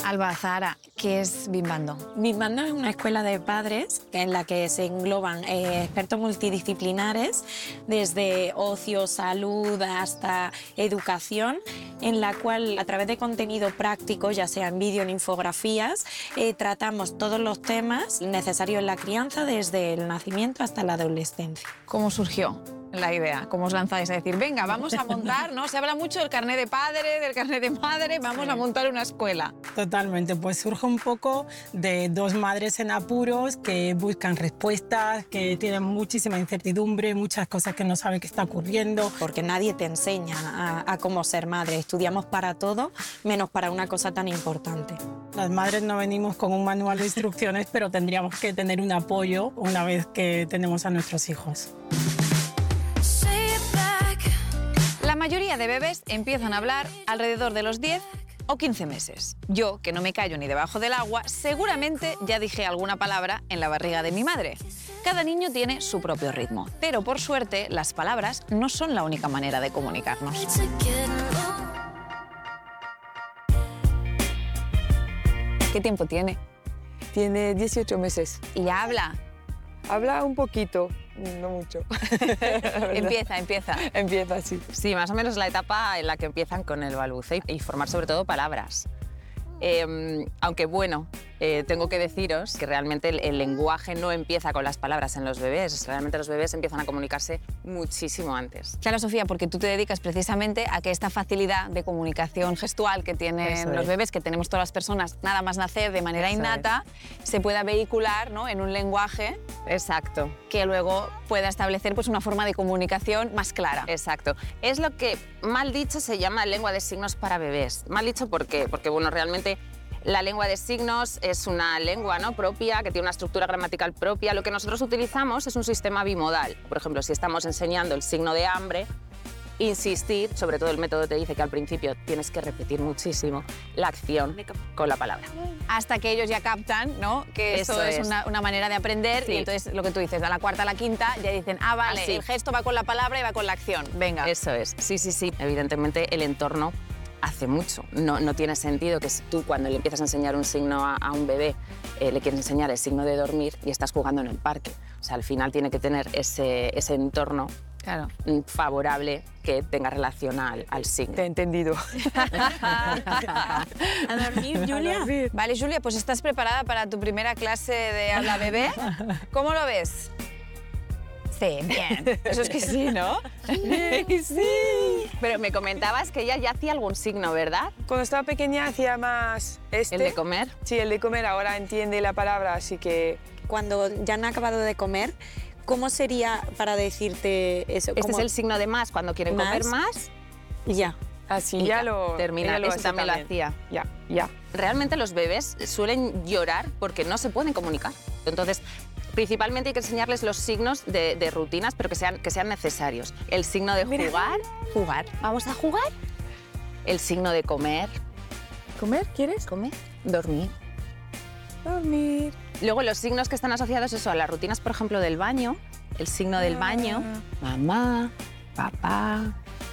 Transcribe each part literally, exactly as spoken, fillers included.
Alba, Zahara, ¿qué es Bimbando? Bimbando es una escuela de padres en la que se engloban eh, expertos multidisciplinares, desde ocio, salud hasta educación, en la cual a través de contenido práctico, ya sea en vídeo o en infografías, eh, tratamos todos los temas necesarios en la crianza desde el nacimiento hasta la adolescencia. ¿Cómo surgió la idea? ¿Cómo os lanzáis a decir, venga, vamos a montar, ¿no? Se habla mucho del carné de padre, del carné de madre, vamos sí. a montar una escuela. Totalmente, pues surge un poco de dos madres en apuros que buscan respuestas, que tienen muchísima incertidumbre, muchas cosas que no saben qué está ocurriendo. Porque nadie te enseña a, a cómo ser madre, estudiamos para todo, menos para una cosa tan importante. Las madres no venimos con un manual de instrucciones, pero tendríamos que tener un apoyo una vez que tenemos a nuestros hijos. La mayoría de bebés empiezan a hablar alrededor de los diez o quince meses. Yo, que no me callo ni debajo del agua, seguramente ya dije alguna palabra en la barriga de mi madre. Cada niño tiene su propio ritmo, pero por suerte las palabras no son la única manera de comunicarnos. ¿Qué tiempo tiene? Tiene dieciocho meses. ¿Y habla? Habla un poquito, no mucho. Empieza, empieza. Empieza, sí. Sí, más o menos la etapa en la que empiezan con el balbuceo y formar sobre todo palabras. Eh, aunque bueno, eh, tengo que deciros que realmente el, el lenguaje no empieza con las palabras en los bebés, realmente los bebés empiezan a comunicarse muchísimo antes. Claro, Sofía, porque tú te dedicas precisamente a que esta facilidad de comunicación gestual que tienen Eso los es. bebés, que tenemos todas las personas nada más nacer de manera Eso innata, se pueda vehicular, ¿no?, en un lenguaje Exacto. que luego pueda establecer pues, una forma de comunicación más clara. Exacto. Es lo que, mal dicho, se llama lengua de signos para bebés. Mal dicho, ¿por qué? Porque, bueno, realmente la lengua de signos es una lengua, ¿no?, propia, que tiene una estructura gramatical propia. Lo que nosotros utilizamos es un sistema bimodal. Por ejemplo, si estamos enseñando el signo de hambre, insistir, sobre todo el método te dice que al principio tienes que repetir muchísimo la acción con la palabra. Hasta que ellos ya captan, ¿no?, que eso, Eso es, es. Una, una manera de aprender Sí. y entonces lo que tú dices, a la cuarta, a la quinta, ya dicen, ah, vale, Así. el gesto va con la palabra y va con la acción, venga. Eso es, sí, sí, sí. Evidentemente el entorno hace mucho. No, no tiene sentido que si tú cuando le empiezas a enseñar un signo a, a un bebé eh, le quieres enseñar el signo de dormir y estás jugando en el parque. O sea, al final tiene que tener ese, ese entorno Claro. mm, favorable que tenga relación al, al signo. Te he entendido. ¿A dormir, Julia? Vale, Julia, pues estás preparada para tu primera clase de habla bebé. ¿Cómo lo ves? Sí, bien. Eso es que sí, ¿no? Sí. Pero me comentabas que ella ya hacía algún signo, ¿verdad? Cuando estaba pequeña hacía más este. El de comer. Sí, el de comer. Ahora entiende la palabra, así que... Cuando ya han acabado de comer, ¿cómo sería para decirte eso? Este ¿Cómo? es el signo de más, cuando quieren ¿Más? comer más. Ya. Así Y ya ya, lo... termina. ella lo Eso hace también lo también. hacía. Ya, ya. Realmente los bebés suelen llorar porque no se pueden comunicar. Entonces, principalmente hay que enseñarles los signos de, de rutinas, pero que sean, que sean necesarios. El signo de Mira. jugar, Jugar. vamos a jugar. El signo de comer, ¿Comer? ¿Quieres? comer, dormir. Dormir. Luego los signos que están asociados eso, a las rutinas, por ejemplo, del baño, el signo del baño, mamá, papá,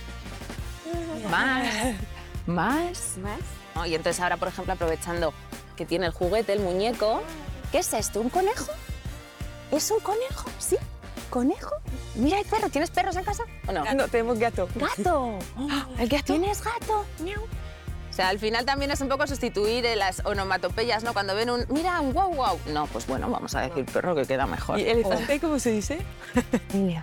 más, más. ¿Más? ¿No? Y entonces ahora, por ejemplo, aprovechando que tiene el juguete, el muñeco, ¿qué es esto? ¿Un conejo? ¿Es un conejo? ¿Sí? ¿Conejo? Mira el perro, ¿tienes perros en casa o no? No, tenemos gato. ¡Gato! ¿El gato? ¿Tienes gato? Miau. O sea, al final también es un poco sustituir eh, las onomatopeyas, ¿no? Cuando ven un, mira, un guau guau. No, pues bueno, vamos a decir perro que queda mejor. ¿Y elefante cómo se dice? Mira.